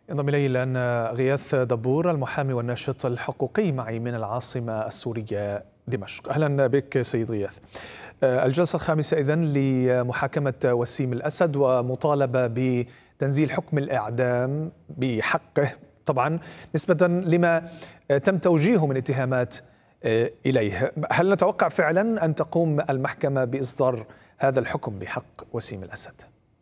ينضم إلي الآن غياث دبور المحامي والناشط الحقوقي معي من العاصمة السورية دمشق. أهلا بك سيد غياث. الجلسة الخامسة إذن لمحاكمة وسيم الأسد ومطالبة بتنزيل حكم الإعدام بحقه، طبعا نسبة لما تم توجيهه من اتهامات إليه. هل نتوقع فعلا أن تقوم المحكمة بإصدار هذا الحكم بحق وسيم الأسد؟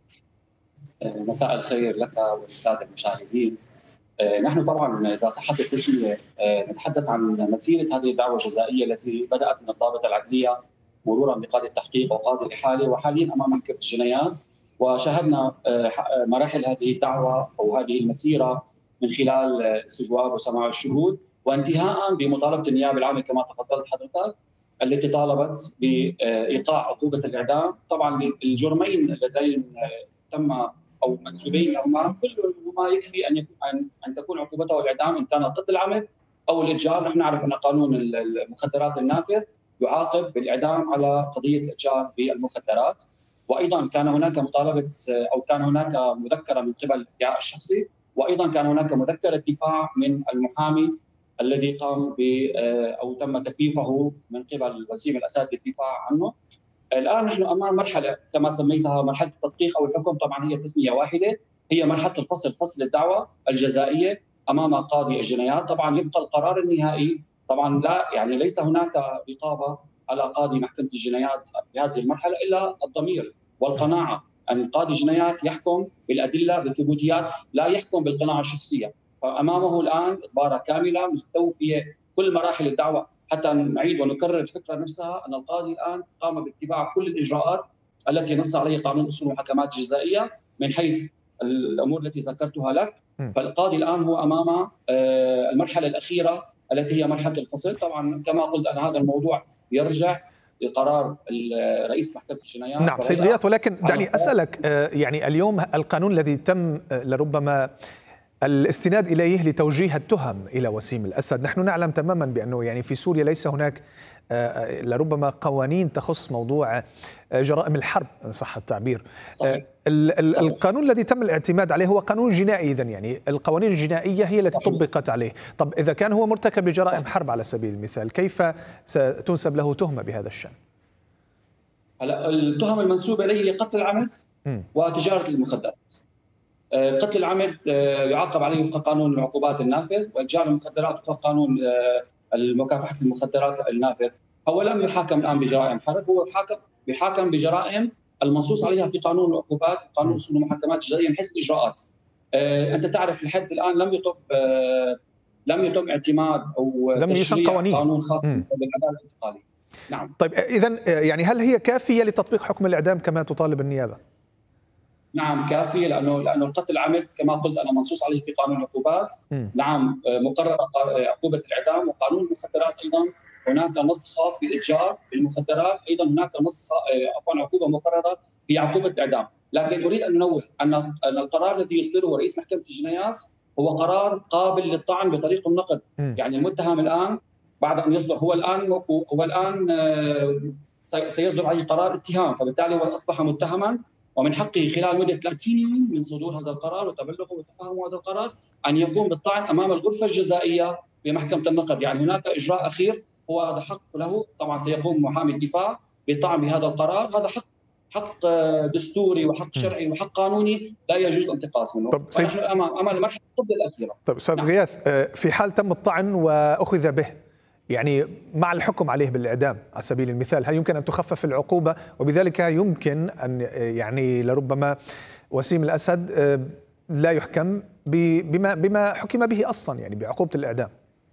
مساء الخير لك وللسادة المشاهدين. نحن طبعا إذا صحت التسمية نتحدث عن مسيرة هذه الدعوة الجزائية التي بدأت من الضابطة العدلية مرورا بقاضي التحقيق وقاضي الإحالة وحاليا أمام محكمة الجنايات، وشاهدنا مراحل هذه الدعوة أو هذه المسيرة من خلال استجواب وسماع الشهود، وانتهاء بمطالبة النيابة العامة كما تفضلت حضرتك التي طالبت بإيقاع عقوبة الإعدام. طبعا الجرمين اللذين تم او منسوبين لهما كل ما يكفي ان تكون عقوبته الاعدام ان كان قتل عمد او الاتجار. نحن نعرف ان قانون المخدرات النافذ يعاقب بالاعدام على قضيه اتجار بالمخدرات، وايضا كان هناك مطالبه او كان هناك مذكره من قبل الادعاء الشخصي، وايضا كان هناك مذكره دفاع من المحامي الذي قام او تم تكليفه من قبل وسيم الاسد بالدفاع عنه. الان نحن امام مرحله كما سميتها مرحله التدقيق او الحكم، طبعا هي تسميه واحده، هي مرحله فصل الدعوه الجزائيه امام قاضي الجنايات. طبعا يبقى القرار النهائي، طبعا لا يعني ليس هناك رقابه على قاضي محكمه الجنايات بهذه المرحله الا الضمير والقناعه ان قاضي الجنايات يحكم بالادله بالثبوتيات، لا يحكم بالقناعه الشخصيه. فامامه الان عباره كامله مستوفيه كل مراحل الدعوه، حتى نعيد ونكرر الفكره نفسها ان القاضي الان قام باتباع كل الاجراءات التي نص عليه قانون اصول المحاكمات الجزائيه من حيث الامور التي ذكرتها لك. فالقاضي الان هو امام المرحله الاخيره التي هي مرحله الفصل. طبعا كما قلت انا هذا الموضوع يرجع لقرار رئيس محكمه الجنايات. نعم سيد غياث، ولكن دعني اسالك يعني اليوم القانون الذي تم لربما الاستناد إليه لتوجيه التهم إلى وسيم الأسد، نحن نعلم تماما بأنه يعني في سوريا ليس هناك لربما قوانين تخص موضوع جرائم الحرب إن صح التعبير. صحيح. القانون الذي تم الاعتماد عليه هو قانون جنائي، إذن يعني القوانين الجنائية هي التي طبقت عليه. طب إذا كان هو مرتكب لجرائم حرب على سبيل المثال، كيف ستنسب له تهمة بهذا الشأن؟ هلا التهم المنسوبة إليه هي قتل العمد وتجارة المخدرات. قتل العمد يعاقب عليه وفق قانون العقوبات النافذ، وإتجار المخدرات وفق قانون مكافحة المخدرات النافذ. هو لم يحاكم الآن بجرائم حرب، هو يحاكم بجرائم المنصوص عليها في قانون العقوبات قانون اصول المحاكمات الجزائيه من حيث الاجراءات. انت تعرف لحد الان لم يتم اعتماد او تشريع قانون خاص بالعداله الانتقاليه. نعم. طيب اذا يعني هل هي كافيه لتطبيق حكم الاعدام كما تطالب النيابه؟ نعم كافيه، لانه القتل العمد كما قلت انا منصوص عليه في قانون العقوبات. نعم مقرره عقوبه الاعدام، وقانون المخدرات ايضا هناك نص خاص بالاتجار بالمخدرات، ايضا هناك نص عقوبه مقرره في عقوبه الاعدام. لكن اريد ان انوه ان القرار الذي يصدره رئيس محكمه الجنايات هو قرار قابل للطعن بطريق النقد. يعني المتهم الان بعد ان يصدر هو الان سيصدر عليه قرار اتهام، فبالتالي هو اصبح متهما، ومن حقه خلال مدة 30 يوم من صدور هذا القرار وتبلغه وتفهم هذا القرار أن يقوم بالطعن أمام الغرفة الجزائية بمحكمة النقد. يعني هناك إجراء أخير هو هذا حق له. طبعا سيقوم محامي الدفاع بالطعن بهذا القرار، هذا حق دستوري وحق شرعي وحق قانوني لا يجوز الانتقاص منه. ونحن أمام المرحلة الأخيرة. طيب أستاذ غياث، في حال تم الطعن وأخذ به يعني مع الحكم عليه بالإعدام على سبيل المثال، هل يمكن أن تخفف العقوبة وبذلك يمكن أن يعني لربما وسيم الأسد لا يحكم بما حكم به أصلا يعني بعقوبة الإعدام؟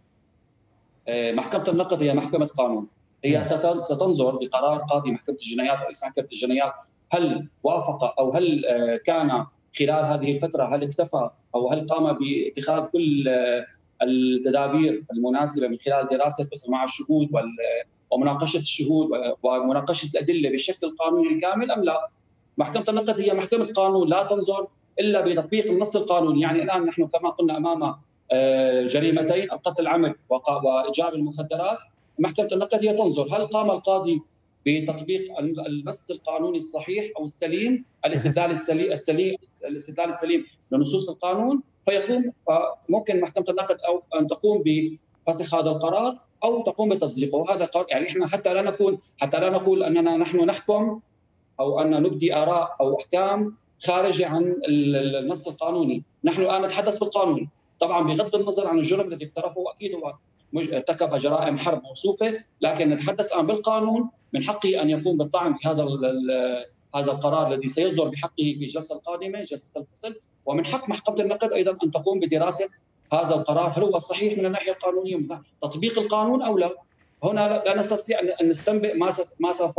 محكمة النقد هي محكمة قانون، هي ستنظر بقرار قاضي محكمة الجنايات رئيس محكمة الجنايات هل وافق أو هل كان خلال هذه الفترة هل اكتفى أو هل قام باتخاذ كل التدابير المناسبه من خلال دراسه وسماع الشهود ومناقشه الشهود ومناقشه الادله بالشكل القانوني الكامل ام لا؟ محكمه النقد هي محكمه قانون لا تنظر الا بتطبيق النص القانوني. يعني الان نحن كما قلنا امام جريمتين، القتل العمد وايجار المخدرات. محكمه النقد هي تنظر هل قام القاضي بتطبيق النص القانوني الصحيح او السليم، الاستدلال السليم لنصوص القانون، فيقوم ممكن محكمة النقد أو أن تقوم بفسخ هذا القرار أو تقوم بتصديقه. وهذا يعني احنا حتى لا نقول أننا نحن نحكم أو أن نبدي آراء أو أحكام خارجة عن النص القانوني. نحن الآن نتحدث بالقانون، طبعا بغض النظر عن الجرم الذي اقترفه، أكيد هو ارتكب جرائم حرب موصوفة، لكن نتحدث الآن بالقانون. من حقه أن يقوم بالطعن بهذا هذا القرار الذي سيصدر بحقه في الجلسة القادمة، جلسة الفصل. ومن حق محكمة النقد أيضا أن تقوم بدراسة هذا القرار، هل هو صحيح من الناحية القانونية، من تطبيق القانون أو لا. هنا لا نستطيع أن نستنبئ ما سوف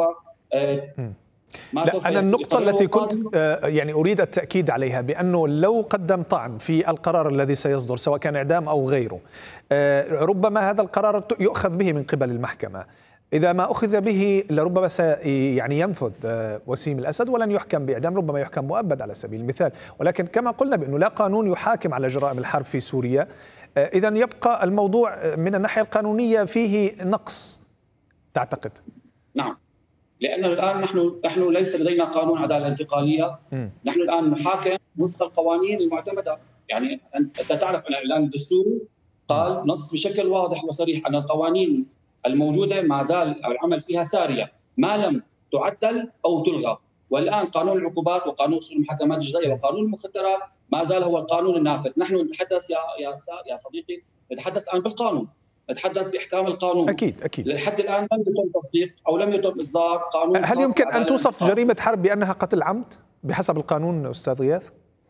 لا، أنا النقطة التي كنت يعني أريد التأكيد عليها بأنه لو قدم طعن في القرار الذي سيصدر سواء كان إعدام أو غيره، ربما هذا القرار يؤخذ به من قبل المحكمة. إذا ما أخذ به لربما يعني ينفذ وسيم الأسد ولن يحكم بإعدام، ربما يحكم مؤبد على سبيل المثال. ولكن كما قلنا بأنه لا قانون يحاكم على جرائم الحرب في سوريا، إذا يبقى الموضوع من الناحية القانونية فيه نقص تعتقد؟ نعم، لأن الآن نحن ليس لدينا قانون عدالة انتقالية. نحن الآن نحاكم وفق القوانين المعتمدة. يعني أنت تعرف أن الإعلان الدستوري قال نص بشكل واضح وصريح أن القوانين الموجودة ما زال العمل فيها سارية ما لم تعدل أو تلغى. والآن قانون العقوبات وقانون أصول المحاكمات الجزائية وقانون المخدرات ما زال هو القانون النافذ. نحن نتحدث يا صديقي، نتحدث الآن بالقانون، نتحدث بإحكام القانون. أكيد. لحد الآن لم يتم تصديق أو لم يتم إصدار قانون. هل يمكن أن توصف جريمة حرب بأنها قتل عمد بحسب القانون أستاذ غياث؟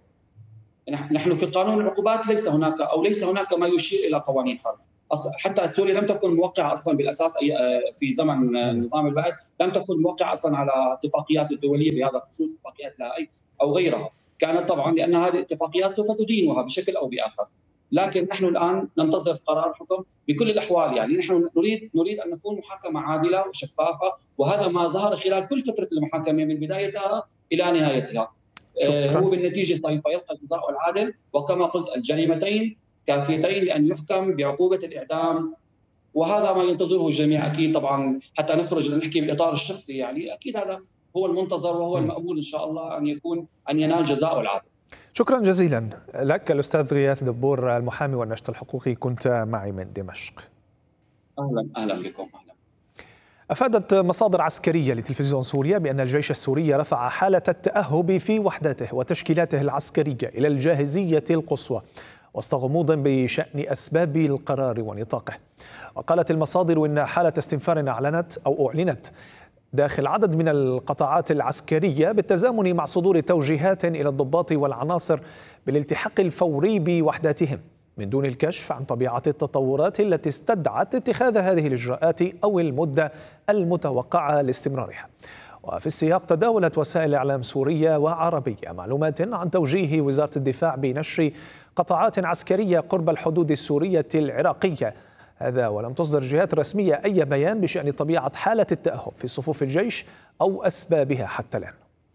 نحن في قانون العقوبات ليس هناك ما يشير إلى قوانين حرب. حتى سوريا لم تكن موقعة أصلا بالأساس في زمن نظام البعث، لم تكن موقعة أصلا على اتفاقيات الدولية بهذا الخصوص، اتفاقيات لاهاي أو غيرها. كانت طبعا لأن هذه الاتفاقيات سوف تدينها بشكل أو بآخر. لكن نحن الآن ننتظر قرار الحكم بكل الأحوال. يعني نحن نريد أن نكون محاكمة عادلة وشفافة، وهذا ما ظهر خلال كل فترة المحاكمة من بدايتها إلى نهايتها. هو بالنتيجة سوف يلقى الجزاء العادل، وكما قلت الجريمتين كافيتين لأن يحكم بعقوبة الإعدام. وهذا ما ينتظره الجميع أكيد طبعا، حتى نخرج نحكي بالإطار الشخصي. يعني أكيد هذا هو المنتظر وهو المأمول إن شاء الله أن ينال جزاء العادل. شكرا جزيلا لك الأستاذ غياث دبور المحامي والناشط الحقوقي، كنت معي من دمشق. أهلا بكم. أفادت مصادر عسكرية لتلفزيون سوريا بأن الجيش السوري رفع حالة التأهب في وحداته وتشكيلاته العسكرية إلى الجاهزية القصوى وسط غموض بشأن أسباب القرار ونطاقه. وقالت المصادر إن حالة استنفار أعلنت داخل عدد من القطاعات العسكرية بالتزامن مع صدور توجيهات إلى الضباط والعناصر بالالتحاق الفوري بوحداتهم من دون الكشف عن طبيعة التطورات التي استدعت اتخاذ هذه الإجراءات أو المدة المتوقعة لاستمرارها. وفي السياق تداولت وسائل إعلام سورية وعربية معلومات عن توجيه وزارة الدفاع بنشر قطاعات عسكرية قرب الحدود السورية العراقية، هذا ولم تصدر جهات رسمية أي بيان بشأن طبيعة حالة التأهب في صفوف الجيش أو أسبابها حتى الآن.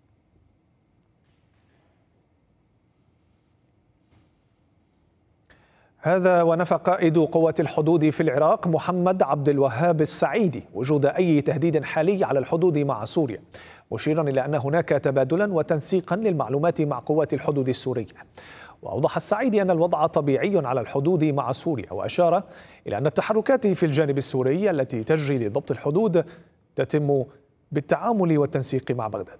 هذا ونفى قائد قوات الحدود في العراق محمد عبد الوهاب السعيدي وجود أي تهديد حالي على الحدود مع سوريا، مشيرا إلى أن هناك تبادلا وتنسيقا للمعلومات مع قوات الحدود السورية. وأوضح السعيدي أن الوضع طبيعي على الحدود مع سوريا، وأشار إلى أن التحركات في الجانب السوري التي تجري لضبط الحدود تتم بالتعامل والتنسيق مع بغداد.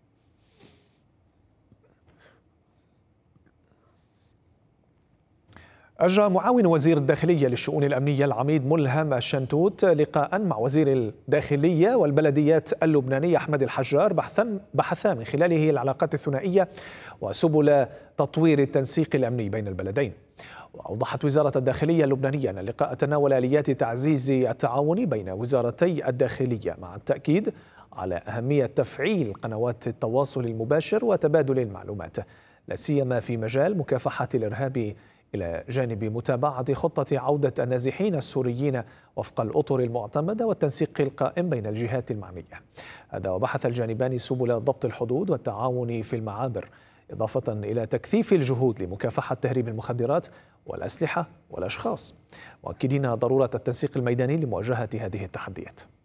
أجرى معاون وزير الداخلية للشؤون الأمنية العميد ملهم الشنتوت لقاء مع وزير الداخلية والبلديات اللبناني أحمد الحجار بحثا من خلاله العلاقات الثنائية وسبل تطوير التنسيق الأمني بين البلدين. وأوضحت وزارة الداخلية اللبنانية أن اللقاء تناول آليات تعزيز التعاون بين وزارتي الداخلية مع التأكيد على أهمية تفعيل قنوات التواصل المباشر وتبادل المعلومات، لا سيما في مجال مكافحة الإرهاب، إلى جانب متابعة خطة عودة النازحين السوريين وفق الأطر المعتمدة والتنسيق القائم بين الجهات المعنية. هذا وبحث الجانبان سبل ضبط الحدود والتعاون في المعابر، إضافة إلى تكثيف الجهود لمكافحة تهريب المخدرات والأسلحة والأشخاص، مؤكدين ضرورة التنسيق الميداني لمواجهة هذه التحديات.